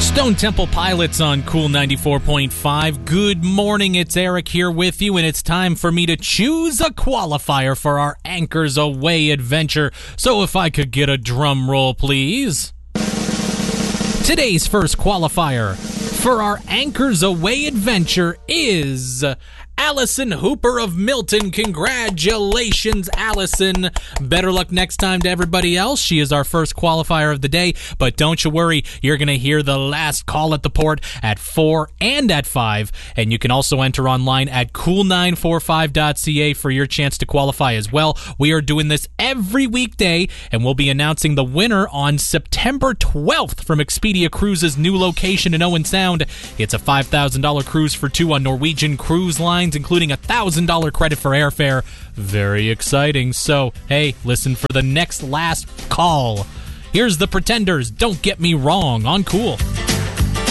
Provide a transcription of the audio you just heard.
Stone Temple Pilots on Cool 94.5. Good morning, it's Eric here with you, and it's time for me to choose a qualifier for our Anchors Away adventure. So if I could get a drum roll, please. Today's first qualifier for our Anchors Away adventure is Allison Hooper of Milton. Congratulations, Allison. Better luck next time to everybody else. She is our first qualifier of the day, but don't you worry, you're going to hear the last call at the port at 4 and at 5, and you can also enter online at cool945.ca for your chance to qualify as well. We are doing this every weekday, and we'll be announcing the winner on September 12th from Expedia Cruises' new location in Owen Sound. It's a $5,000 cruise for two on Norwegian Cruise Line, including a $1,000 credit for airfare. Very exciting. So, hey, listen for the next last call. Here's the Pretenders, Don't Get Me Wrong on Cool.